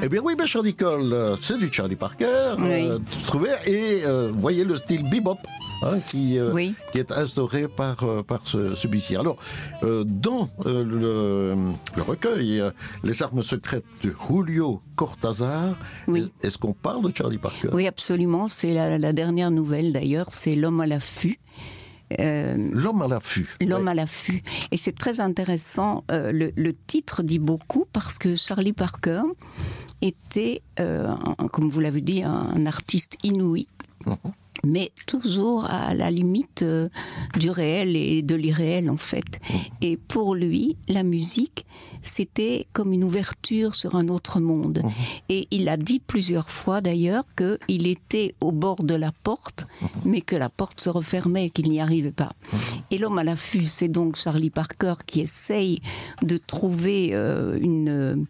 Eh bien oui, Charlie Cole, c'est du Charlie Parker, et voyez le style bebop qui est instauré par ce bici. Alors, dans le recueil Les armes secrètes de Julio Cortázar, est-ce qu'on parle de Charlie Parker? Oui, absolument, c'est la dernière nouvelle d'ailleurs, c'est L'homme à l'affût. L'homme à l'affût. L'homme à l'affût. Et c'est très intéressant, le titre dit beaucoup parce que Charlie Parker était, comme vous l'avez dit, un artiste inouï. Mais toujours à la limite du réel et de l'irréel en fait. Et pour lui, la musique, c'était comme une ouverture sur un autre monde. Et il a dit plusieurs fois d'ailleurs qu'il était au bord de la porte, mais que la porte se refermait, qu'il n'y arrivait pas. Et L'homme à l'affût, c'est donc Charlie Parker qui essaye de trouver une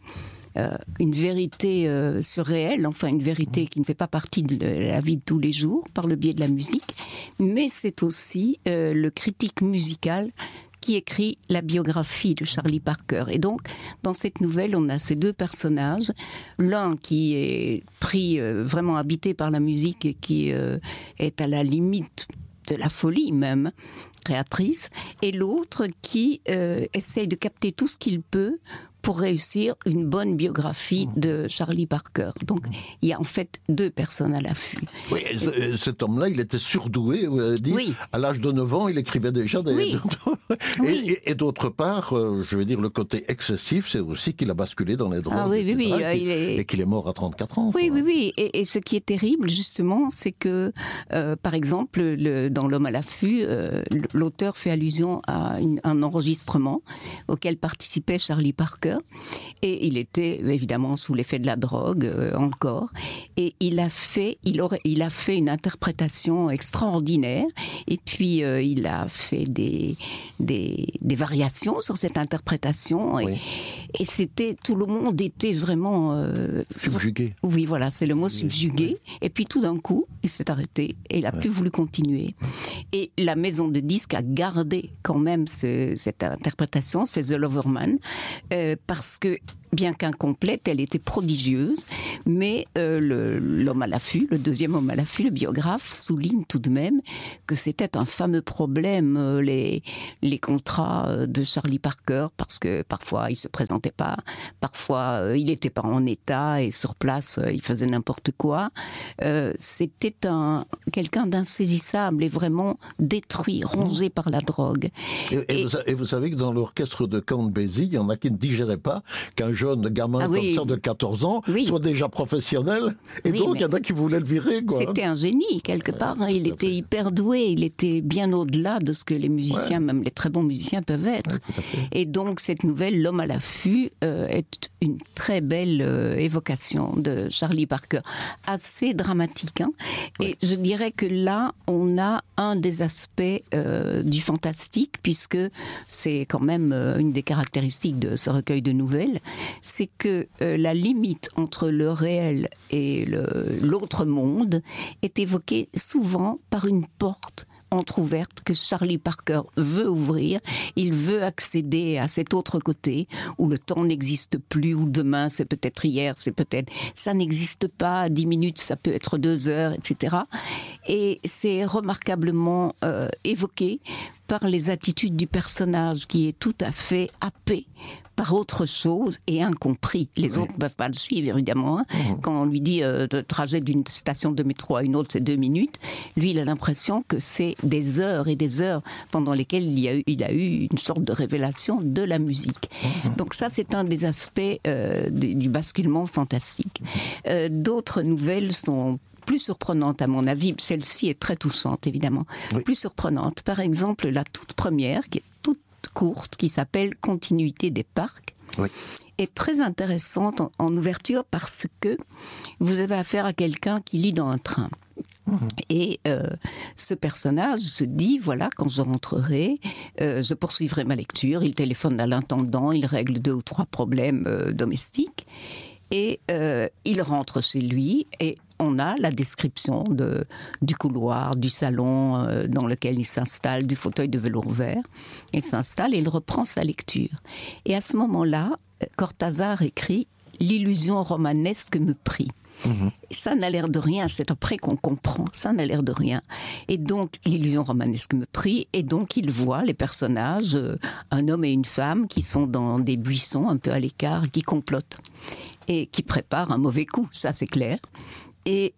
vérité surréelle, enfin une vérité qui ne fait pas partie de la vie de tous les jours par le biais de la musique, mais c'est aussi le critique musical qui écrit la biographie de Charlie Parker. Et donc, dans cette nouvelle, on a ces deux personnages, l'un qui est pris, vraiment habité par la musique et qui est à la limite de la folie même, créatrice, et l'autre qui essaye de capter tout ce qu'il peut pour réussir une bonne biographie de Charlie Parker. Donc, il y a en fait deux personnes à l'affût. Oui, cet homme-là, il était surdoué, vous l'avez dit. À l'âge de 9 ans, il écrivait déjà des... Et d'autre part, je veux dire, le côté excessif, c'est aussi qu'il a basculé dans les drogues, et qu'il est mort à 34 ans. Oui. Et ce qui est terrible, justement, c'est que, par exemple, dans L'homme à l'affût, l'auteur fait allusion à un enregistrement auquel participait Charlie Parker. Et il était évidemment sous l'effet de la drogue encore, et il a fait une interprétation extraordinaire, et puis il a fait des variations sur cette interprétation, et c'était, tout le monde était vraiment subjugué. Oui, voilà, c'est le mot, subjugué. Et puis tout d'un coup, il s'est arrêté et il n'a plus voulu continuer. Et la maison de disques a gardé quand même cette interprétation, c'est The Loverman, parce que bien qu'incomplète, elle était prodigieuse, mais l'homme à l'affût, le deuxième homme à l'affût, le biographe, souligne tout de même que c'était un fameux problème, les contrats de Charlie Parker, parce que parfois il se présentait pas, parfois il n'était pas en état, et sur place il faisait n'importe quoi. C'était quelqu'un d'insaisissable et vraiment détruit, rongé par la drogue. Et vous savez que dans l'orchestre de Count Basie, il y en a qui ne digéraient pas qu'un jeune gamin comme ça de 14 ans soit déjà professionnel, et donc il y en a qui voulaient le virer, quoi. C'était un génie quelque part, il était hyper doué, il était bien au-delà de ce que les musiciens, même les très bons musiciens, peuvent être. Et donc cette nouvelle, L'homme à l'affût, est une très belle évocation de Charlie Parker, assez dramatique, et je dirais que là on a un des aspects du fantastique, puisque c'est quand même une des caractéristiques de ce recueil de nouvelles, c'est que la limite entre le réel et l'autre monde est évoquée souvent par une porte entrouverte que Charlie Parker veut ouvrir. Il veut accéder à cet autre côté où le temps n'existe plus, où demain c'est peut-être hier, ça n'existe pas, 10 minutes ça peut être 2 heures, etc. Et c'est remarquablement évoqué par les attitudes du personnage qui est tout à fait happé par autre chose et incompris. Les autres ne peuvent pas le suivre, évidemment. Quand on lui dit le trajet d'une station de métro à une autre, c'est 2 minutes, lui, il a l'impression que c'est des heures et des heures pendant lesquelles il a eu une sorte de révélation de la musique. Donc ça, c'est un des aspects du basculement fantastique. D'autres nouvelles sont plus surprenante à mon avis. Celle-ci est très touchante, évidemment. Plus surprenante. Par exemple, la toute première, qui est toute courte, qui s'appelle Continuité des parcs, est très intéressante en ouverture parce que vous avez affaire à quelqu'un qui lit dans un train. Et ce personnage se dit, voilà, quand je rentrerai, je poursuivrai ma lecture. Il téléphone à l'intendant, il règle 2 ou 3 problèmes domestiques. Et il rentre chez lui et on a la description du couloir, du salon dans lequel il s'installe, du fauteuil de velours vert. Il s'installe et il reprend sa lecture. Et à ce moment-là, Cortázar écrit l'illusion romanesque me prit. Ça n'a l'air de rien, c'est après qu'on comprend, ça n'a l'air de rien. Et donc, l'illusion romanesque me prit, et donc il voit les personnages, un homme et une femme, qui sont dans des buissons un peu à l'écart, qui complotent, et qui préparent un mauvais coup, ça c'est clair. Et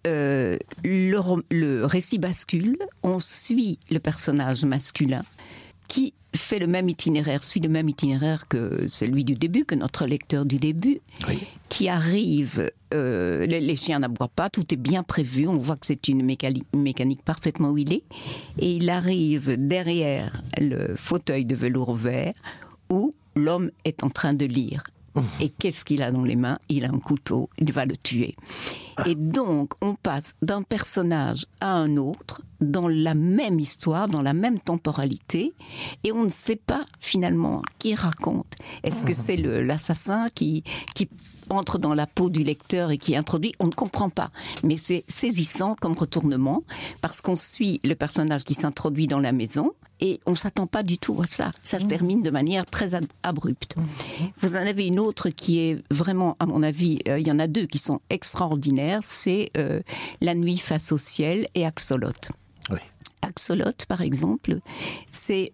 le récit bascule, on suit le personnage masculin, qui fait le même itinéraire, suit le même itinéraire que celui du début, que notre lecteur du début, oui. Qui arrive, les chiens n'aboient pas, tout est bien prévu, on voit que c'est une mécanique parfaitement huilée, et il arrive derrière le fauteuil de velours vert où l'homme est en train de lire. Et qu'est-ce qu'il a dans les mains? Il a un couteau, il va le tuer. Et donc, on passe d'un personnage à un autre, dans la même histoire, dans la même temporalité, et on ne sait pas, finalement, qui raconte. Est-ce que c'est l'assassin qui entre dans la peau du lecteur et qui introduit? On ne comprend pas. Mais c'est saisissant comme retournement, parce qu'on suit le personnage qui s'introduit dans la maison, et on ne s'attend pas du tout à ça. Ça se termine de manière très abrupte. Vous en avez une autre qui est vraiment, à mon avis, il y en a deux qui sont extraordinaires. C'est La nuit face au ciel et Axolote. Oui. Axolote, par exemple, c'est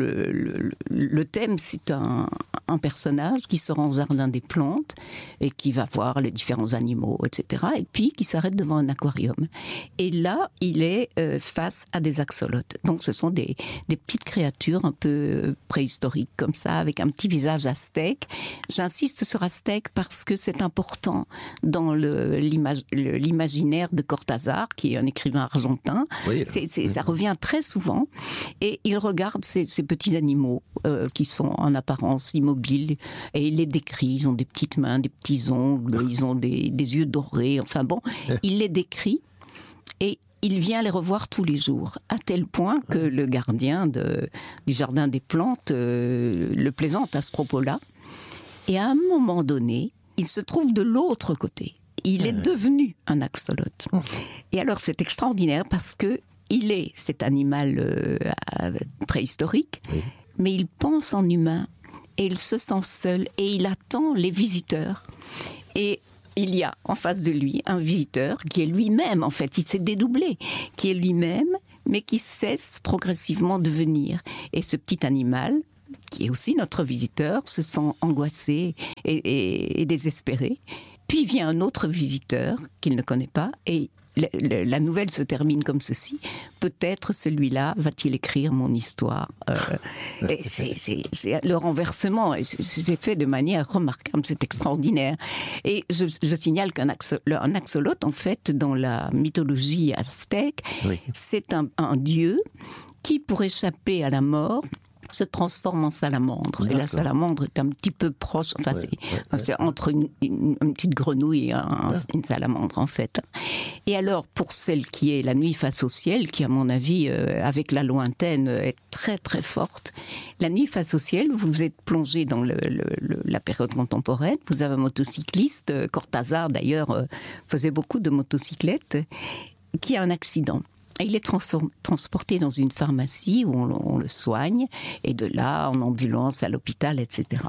le thème, c'est un personnage qui se rend au jardin des plantes et qui va voir les différents animaux, etc. Et puis qui s'arrête devant un aquarium. Et là, il est face à des axolotes. Donc, ce sont des petites créatures un peu préhistoriques comme ça, avec un petit visage aztèque. J'insiste sur aztèque parce que c'est important dans l'imaginaire de Cortázar, qui est un écrivain argentin. Oui, ça revient très souvent, et il regarde ces petits animaux qui sont en apparence immobiles, et il les décrit. Ils ont des petites mains, des petits ongles, ils ont des yeux dorés, enfin bon, il les décrit, et il vient les revoir tous les jours, à tel point que le gardien du jardin des plantes le plaisante à ce propos-là, et à un moment donné, il se trouve de l'autre côté. Il est devenu un axolote. Et alors c'est extraordinaire parce que il est cet animal préhistorique, oui. Mais il pense en humain et il se sent seul et il attend les visiteurs. Et il y a en face de lui un visiteur qui est lui-même, en fait, il s'est dédoublé, qui est lui-même, mais qui cesse progressivement de venir. Et ce petit animal, qui est aussi notre visiteur, se sent angoissé et désespéré. Puis vient un autre visiteur qu'il ne connaît pas et la nouvelle se termine comme ceci. Peut-être celui-là va-t-il écrire mon histoire. Et c'est le renversement. C'est fait de manière remarquable. C'est extraordinaire. Et je signale qu'un axolote, en fait, dans la mythologie aztèque, oui. C'est un dieu qui, pour échapper à la mort, se transforme en salamandre. D'accord. Et la salamandre est un petit peu proche, enfin c'est entre une petite grenouille et une salamandre en fait. Et alors pour celle qui est La nuit face au ciel, qui à mon avis avec la lointaine est très très forte, La nuit face au ciel, vous êtes plongé dans la période contemporaine, vous avez un motocycliste, Cortázar d'ailleurs faisait beaucoup de motocyclettes, qui a un accident. Il est transporté dans une pharmacie où on le soigne, et de là, en ambulance, à l'hôpital, etc.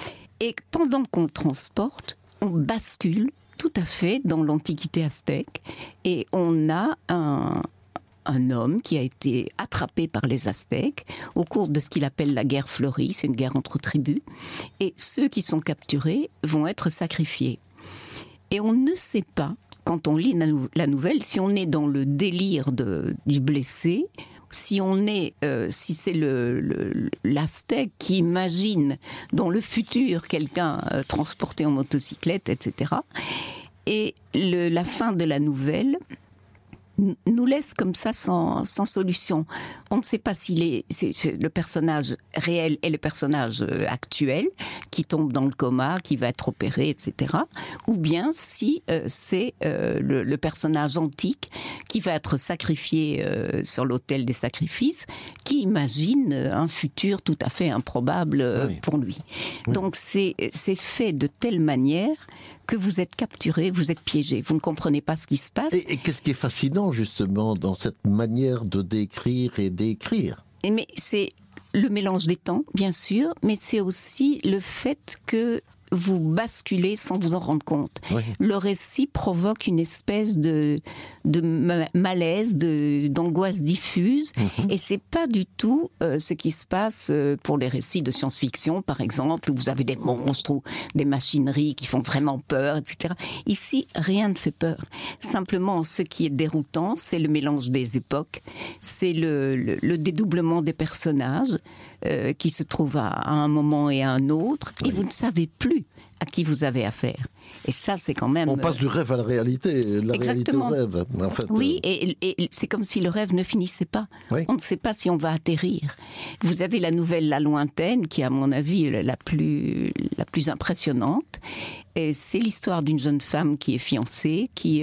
Et pendant qu'on le transporte, on bascule tout à fait dans l'Antiquité aztèque, et on a un homme qui a été attrapé par les Aztèques au cours de ce qu'il appelle la guerre fleurie, c'est une guerre entre tribus, et ceux qui sont capturés vont être sacrifiés. Et on ne sait pas, quand on lit la nouvelle, si on est dans le délire du blessé, si c'est l'Aztèque qui imagine dans le futur quelqu'un transporté en motocyclette, etc. Et la fin de la nouvelle nous laisse comme ça sans solution. On ne sait pas si c'est le personnage réel et le personnage actuel qui tombe dans le coma, qui va être opéré, etc. Ou bien si c'est le personnage antique qui va être sacrifié sur l'autel des sacrifices, qui imagine un futur tout à fait improbable pour lui. Oui. Donc c'est fait de telle manière que vous êtes capturé, vous êtes piégé, vous ne comprenez pas ce qui se passe. Et qu'est-ce qui est fascinant justement dans cette manière de décrire et d'écrire ? Mais c'est le mélange des temps, bien sûr, mais c'est aussi le fait que vous basculez sans vous en rendre compte. Oui. Le récit provoque une espèce de malaise, d'angoisse diffuse, et c'est pas du tout ce qui se passe pour les récits de science-fiction, par exemple, où vous avez des monstres ou des machineries qui font vraiment peur, etc. Ici, rien ne fait peur. Simplement, ce qui est déroutant, c'est le mélange des époques, c'est le dédoublement des personnages qui se trouvent à un moment et à un autre, et vous ne savez plus à qui vous avez affaire. Et ça, c'est quand même... On passe du rêve à la réalité, la Exactement. réalité au rêve. En fait, oui, et c'est comme si le rêve ne finissait pas. Oui. On ne sait pas si on va atterrir. Vous avez la nouvelle La Lointaine, qui est à mon avis la plus impressionnante. Et c'est l'histoire d'une jeune femme qui est fiancée, qui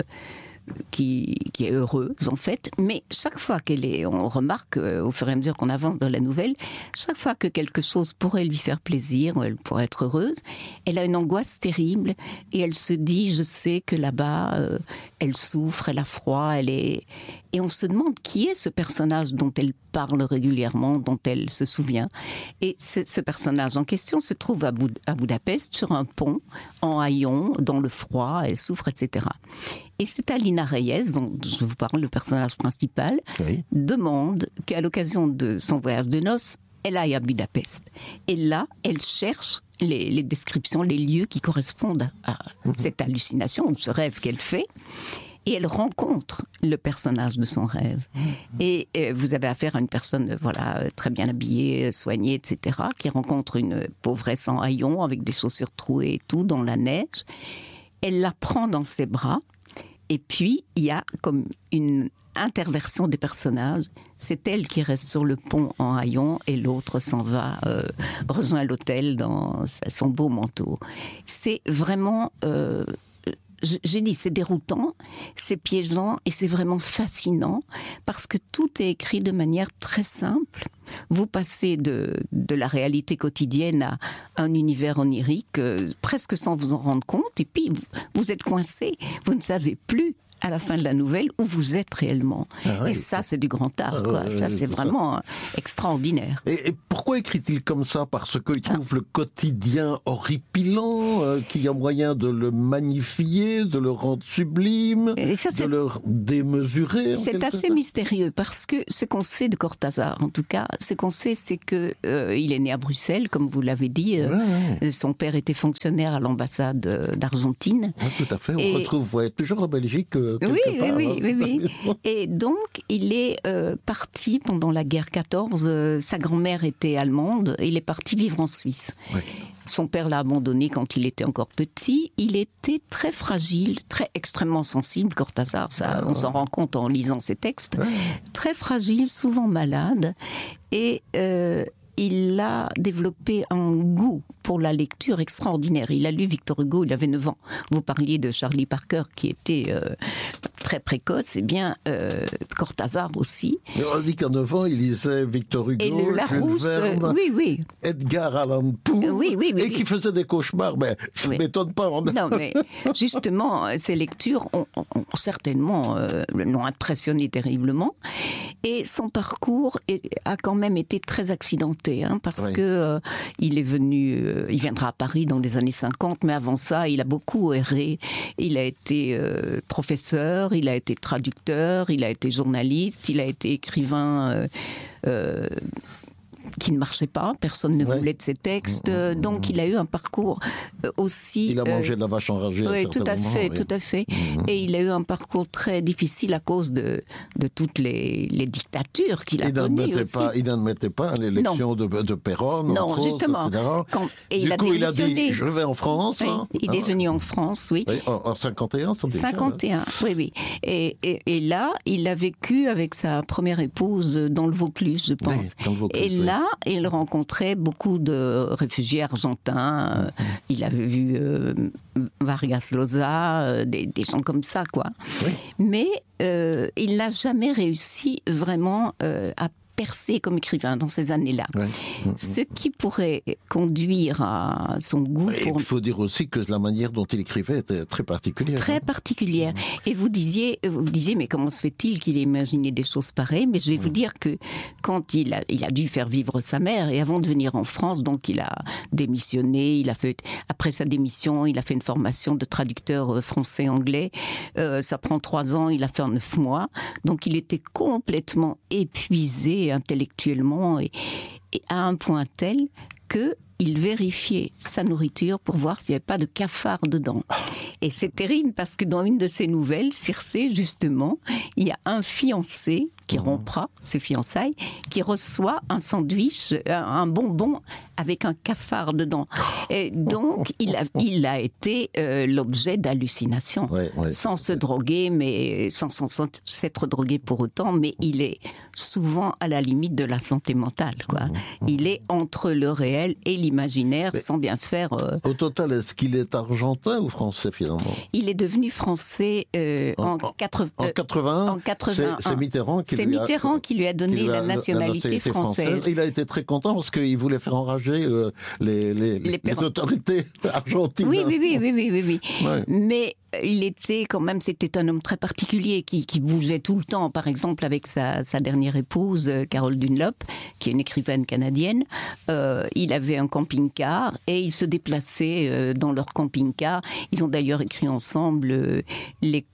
est heureuse en fait, mais chaque fois on remarque au fur et à mesure qu'on avance dans la nouvelle, chaque fois que quelque chose pourrait lui faire plaisir, ou elle pourrait être heureuse, elle a une angoisse terrible et elle se dit, je sais que là-bas elle souffre, elle a froid, et on se demande qui est ce personnage dont elle parle régulièrement, dont elle se souvient. Et ce personnage en question se trouve à Budapest, sur un pont, en haillons, dans le froid, elle souffre, etc. Et c'est Alina Reyes, dont je vous parle, le personnage principal, demande qu'à l'occasion de son voyage de noces, elle aille à Budapest. Et là, elle cherche les descriptions, les lieux qui correspondent à cette hallucination, ou ce rêve qu'elle fait. Et elle rencontre le personnage de son rêve. Et vous avez affaire à une personne très bien habillée, soignée, etc., qui rencontre une pauvresse en haillons, avec des chaussures trouées et tout, dans la neige. Elle la prend dans ses bras. Et puis, il y a comme une interversion des personnages. C'est elle qui reste sur le pont en haillons et l'autre s'en va, rejoint l'hôtel dans son beau manteau. C'est vraiment... j'ai dit, c'est déroutant, c'est piégeant et c'est vraiment fascinant parce que tout est écrit de manière très simple. Vous passez de la réalité quotidienne à un univers onirique presque sans vous en rendre compte, et puis vous êtes coincé, vous ne savez plus à la fin de la nouvelle où vous êtes réellement. Et ça, c'est du grand art. Ça, c'est vraiment extraordinaire. Et pourquoi écrit-il comme ça? Parce qu'il trouve le quotidien horripilant, qu'il y a moyen de le magnifier, de le rendre sublime, de le démesurer. C'est assez mystérieux, parce que ce qu'on sait de Cortázar, en tout cas, ce qu'on sait, c'est qu'il est né à Bruxelles, comme vous l'avez dit. Son père était fonctionnaire à l'ambassade d'Argentine. Tout à fait. On retrouve toujours la Belgique. Oui. Et donc, il est parti pendant la guerre 14. Sa grand-mère était allemande. Il est parti vivre en Suisse. Oui. Son père l'a abandonné quand il était encore petit. Il était très fragile, extrêmement sensible, Cortázar. On s'en rend compte en lisant ses textes. Très fragile, souvent malade. Et il a développé un goût pour la lecture extraordinaire. Il a lu Victor Hugo, il avait 9 ans. Vous parliez de Charlie Parker qui était très précoce. Eh bien, Cortázar aussi. Mais on dit qu'à 9 ans, il lisait Victor Hugo, Jules Verne, Edgar Allan Poe, et qui faisait des cauchemars. Mais ça ne m'étonne pas. Non, mais justement, ces lectures ont certainement l'ont impressionné terriblement. Et son parcours a quand même été très accidenté, parce que il est venu... il viendra à Paris dans les années 50, mais avant ça, il a beaucoup erré. Il a été professeur, il a été traducteur, il a été journaliste, il a été écrivain qui ne marchait pas, personne ne voulait de ses textes, donc il a eu un parcours aussi... Il a mangé de la vache enragée. Oui, tout à fait. Et il a eu un parcours très difficile à cause de toutes les dictatures qu'il a connues aussi. Il n'admettait pas l'élection de Péronne, non, justement. Du coup, il a dit, je vais en France. Il est venu en France, en 51, ça déjà. 51, oui. Et là, il a vécu avec sa première épouse dans le Vaucluse, je pense. Et là, il rencontrait beaucoup de réfugiés argentins. Il avait vu Vargas Llosa, des gens comme ça, quoi. Oui. Mais il n'a jamais réussi vraiment à percé comme écrivain dans ces années-là. Ouais. Ce qui pourrait conduire à son goût pour... Il faut dire aussi que la manière dont il écrivait était très particulière. Très particulière. Et vous disiez, mais comment se fait-il qu'il ait imaginé des choses pareilles? Mais je vais vous dire que quand il a dû faire vivre sa mère, et avant de venir en France, donc il a démissionné, après sa démission, il a fait une formation de traducteur français-anglais. Ça prend 3 ans, il a fait en 9 mois. Donc il était complètement épuisé intellectuellement et à un point tel qu'il vérifiait sa nourriture pour voir s'il n'y avait pas de cafard dedans. Et c'est terrible parce que dans une de ses nouvelles, Circé, justement, il y a un fiancé qui rompra ses fiançailles, qui reçoit un sandwich, un bonbon avec un cafard dedans. Et donc, il a été l'objet d'hallucinations. Sans se droguer, mais sans s'être drogué pour autant, mais il est souvent à la limite de la santé mentale, quoi. Il est entre le réel et l'imaginaire, sans bien faire... Au total, est-ce qu'il est argentin ou français, finalement? Il est devenu français en 81. En 81. C'est Mitterrand qui lui a donné la nationalité française. Il a été très content parce qu'il voulait faire enrager les autorités argentines. Oui. Ouais. Mais c'était un homme très particulier qui bougeait tout le temps. Par exemple, avec sa dernière épouse, Carole Dunlop, qui est une écrivaine canadienne, il avait un camping-car et ils se déplaçaient dans leur camping-car. Ils ont d'ailleurs écrit ensemble les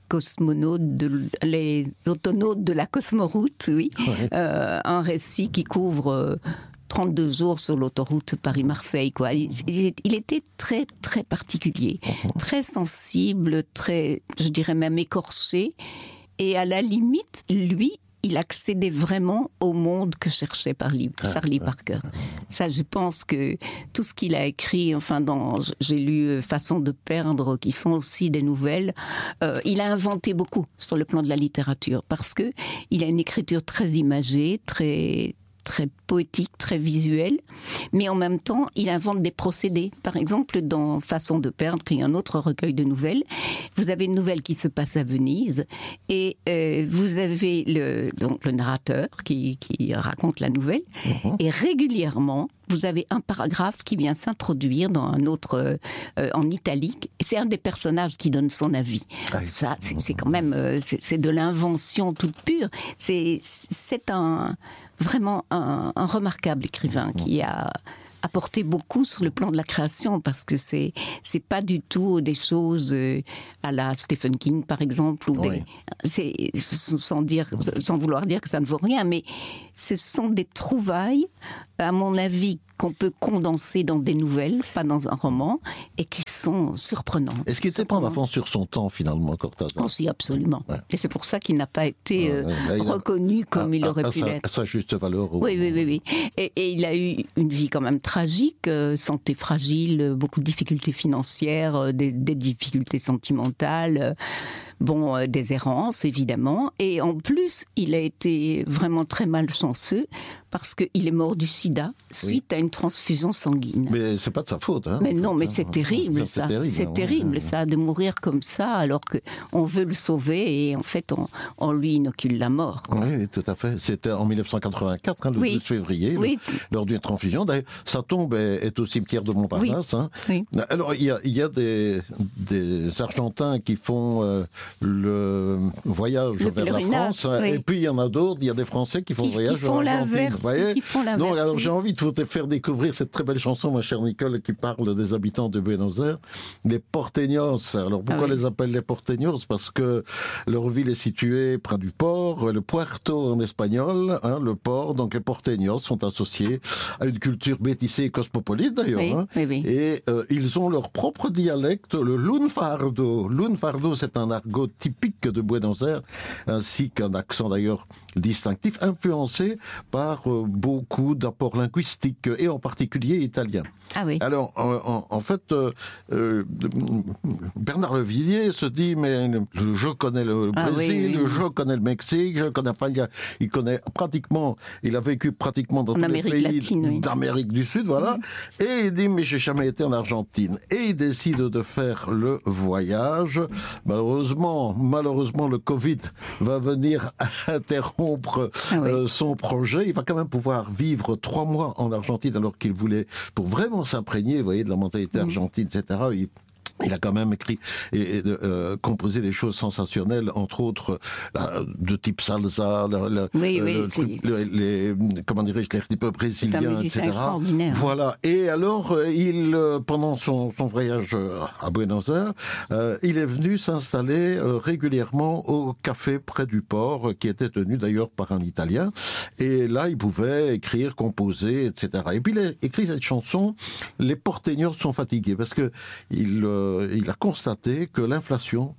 autonautes de la Cosmoroute, oui. Ouais. Un récit qui couvre 32 jours sur l'autoroute Paris-Marseille, quoi. Il était très, très particulier, très sensible, très, je dirais même écorché. Et à la limite, lui, il accédait vraiment au monde que cherchait Charlie Parker. Ça, je pense que tout ce qu'il a écrit, j'ai lu Façon de perdre, qui sont aussi des nouvelles, il a inventé beaucoup sur le plan de la littérature, parce que il a une écriture très imagée, très poétique, très visuel, mais en même temps, il invente des procédés. Par exemple, dans Façon de perdre, qui est un autre recueil de nouvelles, vous avez une nouvelle qui se passe à Venise, et vous avez le narrateur qui raconte la nouvelle, et régulièrement, vous avez un paragraphe qui vient s'introduire dans un autre en italique. C'est un des personnages qui donne son avis. Ça, c'est quand même, c'est de l'invention toute pure. C'est vraiment un remarquable écrivain qui a apporté beaucoup sur le plan de la création, parce que c'est pas du tout des choses à la Stephen King, par exemple, ou sans vouloir dire que ça ne vaut rien, mais ce sont des trouvailles, à mon avis, qu'on peut condenser dans des nouvelles, pas dans un roman, et qui sont surprenantes. Est-ce qu'il était pas en avance sur son temps, finalement, Cortázar? Oh, si, absolument. Ouais. Et c'est pour ça qu'il n'a pas été reconnu comme il aurait pu l'être. À sa juste valeur. Oui. Et il a eu une vie quand même tragique, santé fragile, beaucoup de difficultés financières, des difficultés sentimentales, des errances, évidemment. Et en plus, il a été vraiment très malchanceux, parce qu'il est mort du sida suite à une transfusion sanguine. Mais c'est pas de sa faute, hein. Mais non, mais c'est terrible, ça. C'est terrible, ça, de mourir comme ça, alors qu'on veut le sauver, et en fait, on lui inocule la mort, quoi. Oui, tout à fait. C'était en 1984, le 12 février, lors d'une transfusion. D'ailleurs, sa tombe est au cimetière de Montparnasse. Oui. Alors, il y a des Argentins qui font le voyage vers la France, et puis il y en a d'autres, il y a des Français qui font le voyage vers l'Argentine. Donc, alors j'ai envie de vous faire découvrir cette très belle chanson, ma chère Nicole, qui parle des habitants de Buenos Aires, les porteños. Alors pourquoi les appellent les porteños? Parce que leur ville est située près du port, le puerto en espagnol, le port. Donc les porteños sont associés à une culture métissée et cosmopolite d'ailleurs. Et ils ont leur propre dialecte, le lunfardo. Lunfardo, c'est un argot typique de Buenos Aires, ainsi qu'un accent d'ailleurs distinctif, influencé par beaucoup d'apports linguistiques, et en particulier italiens. Alors, en fait, Bernard Levilliers se dit, mais je connais le Brésil, je connais le Mexique, il a vécu pratiquement dans tous les pays d'Amérique du Sud, voilà. Et il dit, mais j'ai jamais été en Argentine. Et il décide de faire le voyage. Malheureusement, malheureusement, le Covid va venir interrompre son projet. Il va quand même pouvoir vivre 3 mois en Argentine alors qu'il voulait, pour vraiment s'imprégner, vous voyez, de la mentalité argentine, etc. Il a quand même écrit et composé des choses sensationnelles, entre autres de type salsa, comment dirais-je, les rythmes brésiliens, etc. Voilà. Et alors, pendant son voyage à Buenos Aires, il est venu s'installer régulièrement au café près du port, qui était tenu d'ailleurs par un Italien. Et là, il pouvait écrire, composer, etc. Et puis il a écrit cette chanson, Les porteños sont fatigués, parce que il a constaté que l'inflation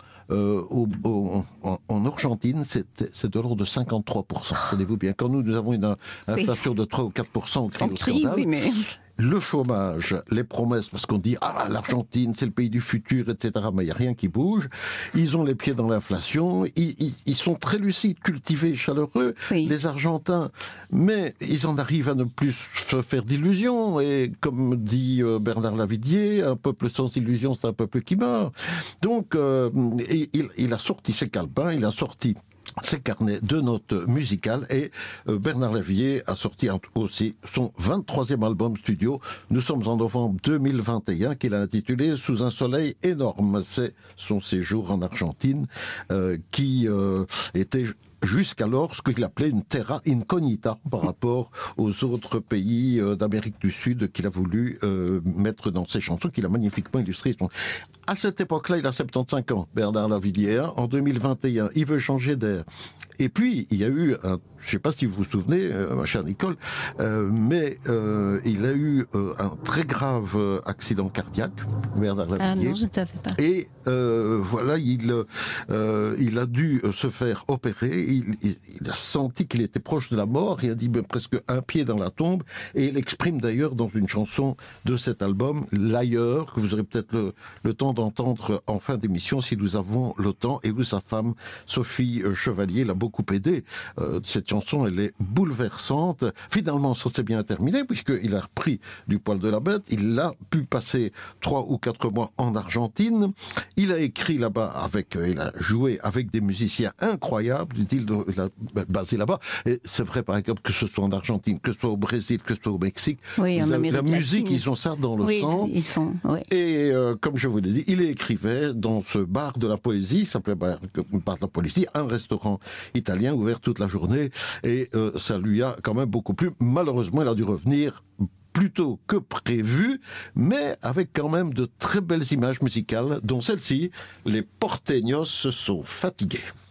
en Argentine, c'est de l'ordre de 53%. Tenez-vous bien, quand nous avons une inflation de 3 ou 4%, on crie au scandale. Oui, mais... Le chômage, les promesses, parce qu'on dit l'Argentine c'est le pays du futur, etc. Mais il n'y a rien qui bouge. Ils ont les pieds dans l'inflation. Ils sont très lucides, cultivés, chaleureux, les Argentins. Mais ils en arrivent à ne plus se faire d'illusions. Et comme dit Bernard Lavilliers, un peuple sans illusions, c'est un peuple qui meurt. Donc il a sorti ses calepins, il a sorti ses carnets de notes musicales et Bernard Lavilliers a sorti aussi son 23e album studio. Nous sommes en novembre 2021 qu'il a intitulé Sous un soleil énorme. C'est son séjour en Argentine qui était jusqu'alors ce qu'il appelait une terra incognita par rapport aux autres pays d'Amérique du Sud qu'il a voulu mettre dans ses chansons, qu'il a magnifiquement illustrées. À cette époque-là, il a 75 ans, Bernard Lavilliers. En 2021, il veut changer d'air. Et puis, il y a eu, je ne sais pas si vous vous souvenez, ma chère Nicole, mais il a eu un très grave accident cardiaque, Bernard Lavilliers. Ah non, je ne savais pas. Et voilà, il a dû se faire opérer. Il a senti qu'il était proche de la mort. Il a dit presque un pied dans la tombe. Et il exprime d'ailleurs dans une chanson de cet album, L'Ailleurs, que vous aurez peut-être le temps d'entendre en fin d'émission si nous avons le temps, et où sa femme, Sophie Chevalier, l'a beaucoup aidé. Cette chanson, elle est bouleversante. Finalement, ça s'est bien terminé, puisqu'il a repris du poil de la bête. Il a pu passer 3 ou 4 mois en Argentine. Il a écrit là-bas il a joué avec des musiciens incroyables, dit-il, basé là-bas. Et c'est vrai, par exemple, que ce soit en Argentine, que ce soit au Brésil, que ce soit au Mexique. Oui, en Amérique la musique, latine. ils ont ça dans le sang. Et comme je vous l'ai dit, il écrivait dans ce bar de la poésie, il s'appelait bar de la poésie, un restaurant italien ouvert toute la journée. Et ça lui a quand même beaucoup plu. Malheureusement, il a dû revenir plus tôt que prévu, mais avec quand même de très belles images musicales, dont celle-ci, les porteños se sont fatigués.